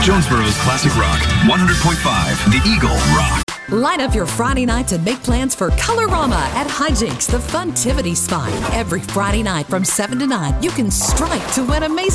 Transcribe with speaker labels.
Speaker 1: Jonesboro's Classic Rock, 100.5, The Eagle Rock.
Speaker 2: Light up your Friday nights and make plans for Colorama at Hijinks, the Funtivity Spot. Every Friday night from 7 to 9, you can strike to win amazing